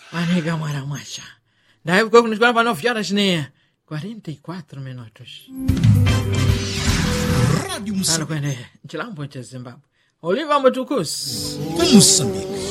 Anega Mara Macha. Daí ficou com nos para 9 horas, né? 44 minutos. Rádio Fala Moçambique. com ele. Chilambo cha Zimbabwe. Oliver Matukus. Moçambique.